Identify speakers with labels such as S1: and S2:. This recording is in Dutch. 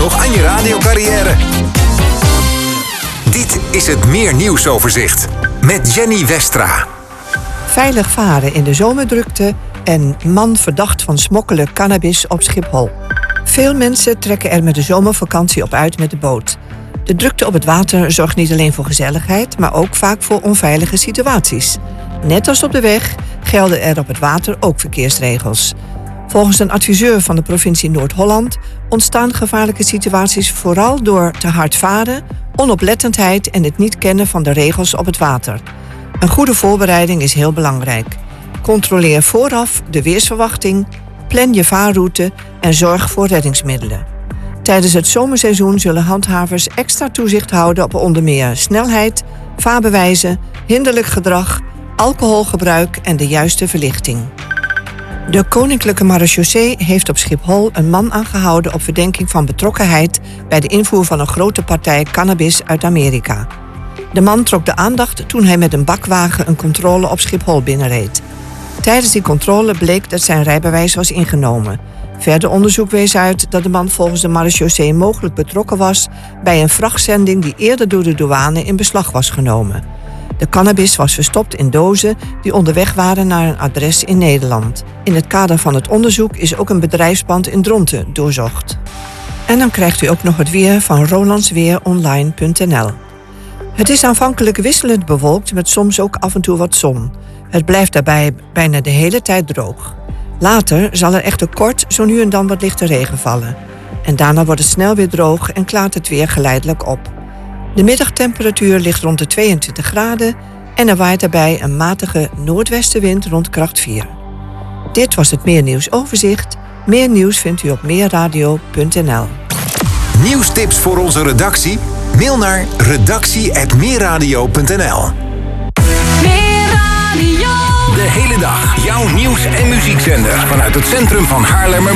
S1: nog aan je radiocarrière. Dit is het Meer Nieuwsoverzicht met Jenny Westra.
S2: Veilig varen in de zomerdrukte en man verdacht van smokkelen cannabis op Schiphol. Veel mensen trekken er met de zomervakantie op uit met de boot. De drukte op het water zorgt niet alleen voor gezelligheid, maar ook vaak voor onveilige situaties. Net als op de weg gelden er op het water ook verkeersregels. Volgens een adviseur van de provincie Noord-Holland ontstaan gevaarlijke situaties vooral door te hard varen, onoplettendheid en het niet kennen van de regels op het water. Een goede voorbereiding is heel belangrijk. Controleer vooraf de weersverwachting, plan je vaarroute en zorg voor reddingsmiddelen. Tijdens het zomerseizoen zullen handhavers extra toezicht houden op onder meer snelheid, vaarbewijzen, hinderlijk gedrag, alcoholgebruik en de juiste verlichting. De Koninklijke Marechaussee heeft op Schiphol een man aangehouden op verdenking van betrokkenheid bij de invoer van een grote partij cannabis uit Amerika. De man trok de aandacht toen hij met een bakwagen een controle op Schiphol binnenreed. Tijdens die controle bleek dat zijn rijbewijs was ingenomen. Verder onderzoek wees uit dat de man volgens de marechaussee mogelijk betrokken was bij een vrachtzending die eerder door de douane in beslag was genomen. De cannabis was verstopt in dozen die onderweg waren naar een adres in Nederland. In het kader van het onderzoek is ook een bedrijfspand in Dronten doorzocht. En dan krijgt u ook nog het weer van rolandsweeronline.nl. Het is aanvankelijk wisselend bewolkt met soms ook af en toe wat zon. Het blijft daarbij bijna de hele tijd droog. Later zal er echter kort zo nu en dan wat lichte regen vallen. En daarna wordt het snel weer droog en klaart het weer geleidelijk op. De middagtemperatuur ligt rond de 22 graden en er waait daarbij een matige noordwestenwind rond kracht 4. Dit was het Meer Nieuwsoverzicht. Meer nieuws vindt u op meerradio.nl.
S1: Nieuwstips voor onze redactie? Mail naar redactie@meerradio.nl. De hele dag jouw nieuws- en muziekzender vanuit het centrum van Haarlemmer.